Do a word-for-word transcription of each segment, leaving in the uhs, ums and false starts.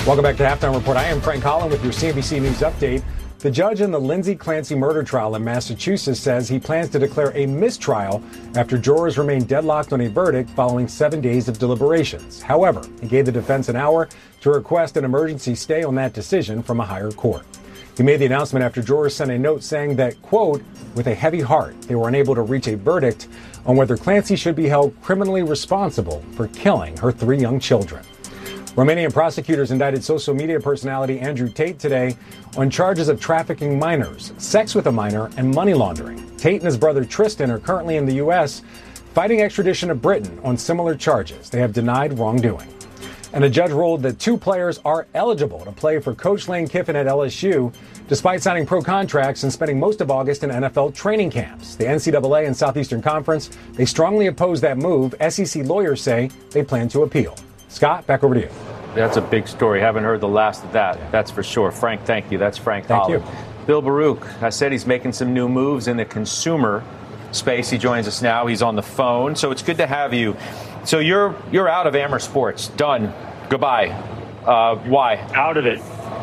Welcome back to Halftime Report. I am Frank Holland with your C N B C News update. The judge in the Lindsay Clancy murder trial in Massachusetts says he plans to declare a mistrial after jurors remain deadlocked on a verdict following seven days of deliberations. However, he gave the defense an hour to request an emergency stay on that decision from a higher court. He made the announcement after jurors sent a note saying that, quote, with a heavy heart, they were unable to reach a verdict on whether Clancy should be held criminally responsible for killing her three young children. Romanian prosecutors indicted social media personality Andrew Tate today on charges of trafficking minors, sex with a minor, and money laundering. Tate and his brother Tristan are currently in the U S fighting extradition to Britain on similar charges. They have denied wrongdoing. And a judge ruled that two players are eligible to play for Coach Lane Kiffin at L S U, despite signing pro contracts and spending most of August in N F L training camps. The N C double A and Southeastern Conference, they strongly oppose that move. S E C lawyers say they plan to appeal. Scott, back over to you. That's a big story. Haven't heard the last of that. Yeah. That's for sure. Frank, thank you. That's Frank Thank Holland. you. Bill Baruch, I said he's making some new moves in the consumer space. He joins us now. He's on the phone. So it's good to have you. So you're you're out of Amer Sports. Done. Goodbye. Uh, why? Out of it.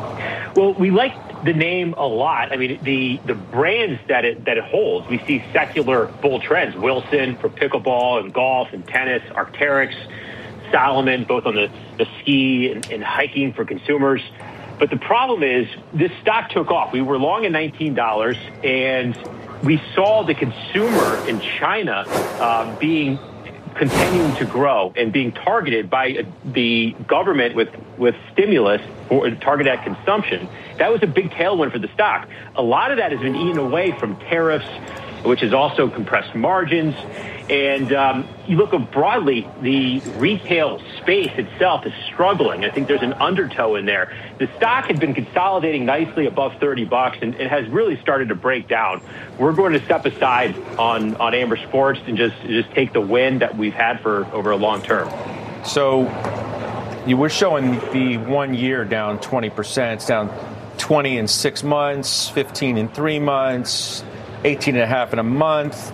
Well, we like the name a lot. I mean, the the brands that it that it holds. We see secular bull trends. Wilson for pickleball and golf and tennis. Arc'teryx, Salomon, both on the, the ski and, and hiking for consumers. But the problem is this stock took off. We were long at nineteen dollars, and we saw the consumer in China uh, being continuing to grow and being targeted by the government with, with stimulus for targeted at consumption. That was a big tailwind for the stock. A lot of that has been eaten away from tariffs, which has also compressed margins. And um, you look at broadly, the retail space itself is struggling. I think there's an undertow in there. The stock had been consolidating nicely above thirty bucks, and it has really started to break down. We're going to step aside on, on Amer Sports and just just take the win that we've had for over a long term. So you were showing the one year down twenty percent. It's down twenty in six months, fifteen in three months, eighteen and a half in a month.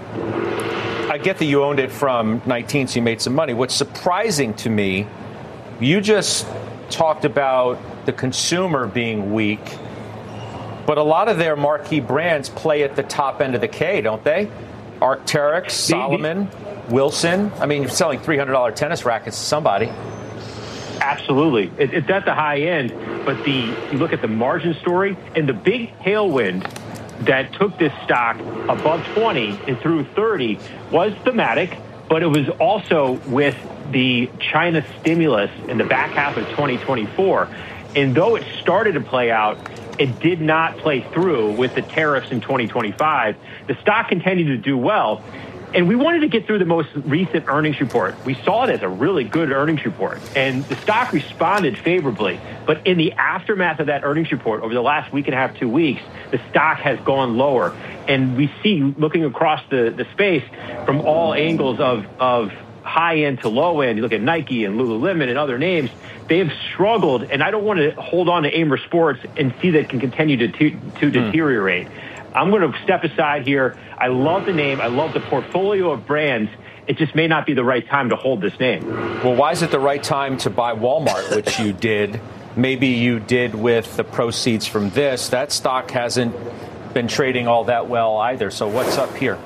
I get that you owned it from nineteen, so you made some money. What's surprising to me, you just talked about the consumer being weak, but a lot of their marquee brands play at the top end of the K, don't they? Arc'teryx, Salomon, Wilson. I mean, you're selling three hundred dollars tennis rackets to somebody. Absolutely. It, it's at the high end, but the you look at the margin story and the big tailwind that took this stock above twenty and through thirty was thematic, but it was also with the China stimulus in the back half of twenty twenty-four. And though it started to play out, it did not play through with the tariffs in twenty twenty-five. The stock continued to do well. And we wanted to get through the most recent earnings report. We saw it as a really good earnings report, and the stock responded favorably. But in the aftermath of that earnings report, over the last week and a half, two weeks, the stock has gone lower. And we see, looking across the, the space from all angles of, of high end to low end, you look at Nike and Lululemon and other names, they have struggled. And I don't want to hold on to Amer Sports and see that it can continue to, to, to deteriorate. I'm going to step aside here. I love the name. I love the portfolio of brands. It just may not be the right time to hold this name. Well, why is it the right time to buy Walmart, which you did? Maybe you did with the proceeds from this. That stock hasn't been trading all that well either. So what's up here?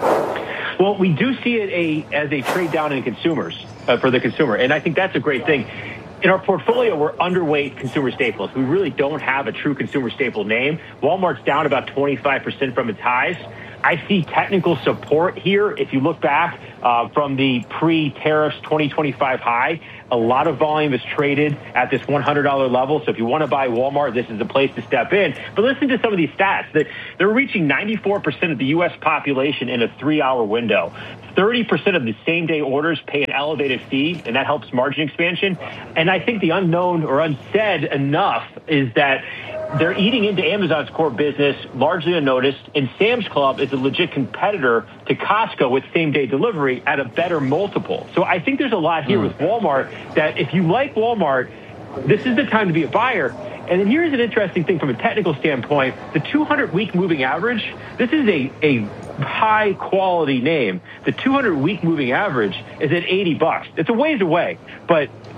Well, we do see it a, as a trade down in consumers, uh, for the consumer. And I think that's a great thing. In our portfolio, we're underweight consumer staples. We really don't have a true consumer staple name. Walmart's down about twenty-five percent from its highs. I see technical support here. If you look back uh, from the pre-tariffs twenty twenty-five high, a lot of volume is traded at this one hundred dollars level. So if you want to buy Walmart, this is the place to step in. But listen to some of these stats. That they're reaching ninety-four percent of the U S population in a three-hour window. thirty percent of the same-day orders pay an elevated fee, and that helps margin expansion. And I think the unknown or unsaid enough is that they're eating into Amazon's core business largely unnoticed, and Sam's Club is a legit competitor to Costco with same-day delivery at a better multiple. So I think there's a lot here mm. with Walmart that if you like Walmart, this is the time to be a buyer. And then here's an interesting thing from a technical standpoint. The two hundred week moving average, this is a, a high-quality name. The two hundred week moving average is at eighty bucks. It's a ways away, but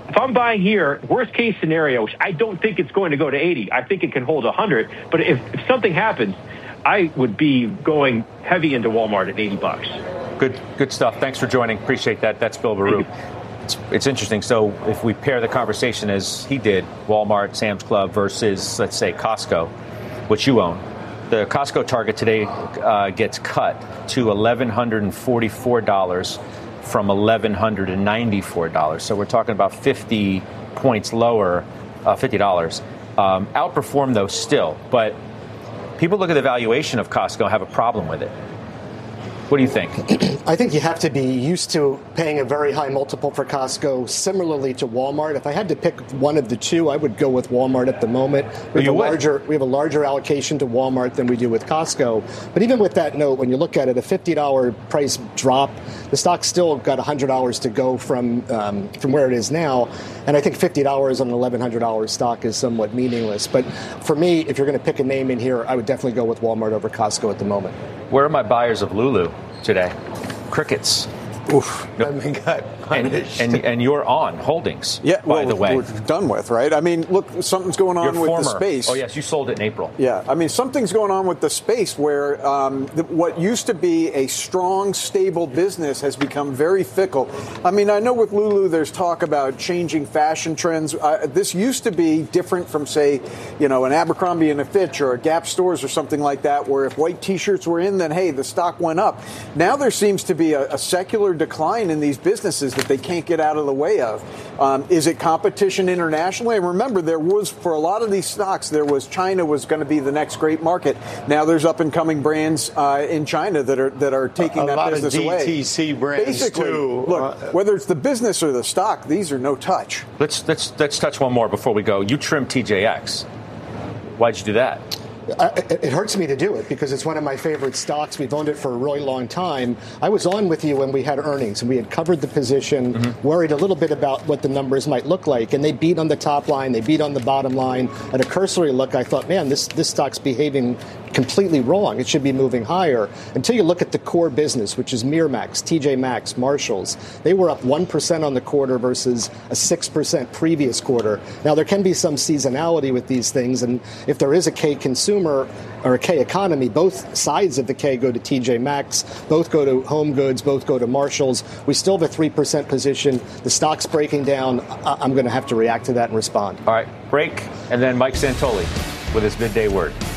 if I'm buying here, worst case scenario, which I don't think it's going to go to eighty. I think it can hold one hundred. But if, if something happens, I would be going heavy into Walmart at eighty bucks. Good, good stuff. Thanks for joining. Appreciate that. That's Bill Baruch. It's, it's interesting. So if we pair the conversation as he did, Walmart, Sam's Club versus, let's say, Costco, which you own, the Costco target today uh, gets cut to eleven forty-four dollars from eleven ninety-four dollars. So we're talking about fifty points lower, uh, fifty dollars. Um, outperformed, though, still. But people look at the valuation of Costco and have a problem with it. What do you think? I think you have to be used to paying a very high multiple for Costco, similarly to Walmart. If I had to pick one of the two, I would go with Walmart at the moment. We have, a larger, we have a larger allocation to Walmart than we do with Costco. But even with that note, when you look at it, a fifty dollars price drop, the stock's still got one hundred dollars to go from um, from where it is now. And I think fifty dollars on an eleven hundred dollars stock is somewhat meaningless. But for me, if you're going to pick a name in here, I would definitely go with Walmart over Costco at the moment. Where are my buyers of Lulu today? Crickets. Oof. No. I mean, got and, and and you're on holdings, yeah, by well, the way. We're done with, right? I mean, look, something's going on Your with former, the space. Oh, yes, you sold it in April. Yeah, I mean, something's going on with the space where um, the, what used to be a strong, stable business has become very fickle. I mean, I know with Lulu there's talk about changing fashion trends. Uh, this used to be different from, say, you know, an Abercrombie and a Fitch or a Gap stores or something like that, where if white T-shirts were in, then, hey, the stock went up. Now there seems to be a, a secular decline in these businesses that they can't get out of the way of. Um, is it competition internationally? And remember, there was, for a lot of these stocks, there was China was going to be the next great market. Now there's up and coming brands uh, in China that are that are taking a that lot business of D away. T C brands Basically, too. Look, Uh, whether it's the business or the stock, these are no touch. Let's let's let's touch one more before we go. You trimmed T J X. Why'd you do that? I, it hurts me to do it because it's one of my favorite stocks. We've owned it for a really long time. I was on with you when we had earnings, and we had covered the position, mm-hmm. worried a little bit about what the numbers might look like, and they beat on the top line, they beat on the bottom line. At a cursory look, I thought, man, this, this stock's behaving completely wrong. It should be moving higher. Until you look at the core business, which is Miramax, T J Maxx, Marshalls. They were up one percent on the quarter versus a six percent previous quarter. Now, there can be some seasonality with these things, and if there is a K consumer or a K economy, both sides of the K go to T J Maxx, both go to Home Goods, both go to Marshalls. We still have a three percent position. The stock's breaking down. I'm going to have to react to that and respond. All right, break, and then Mike Santoli with his midday word.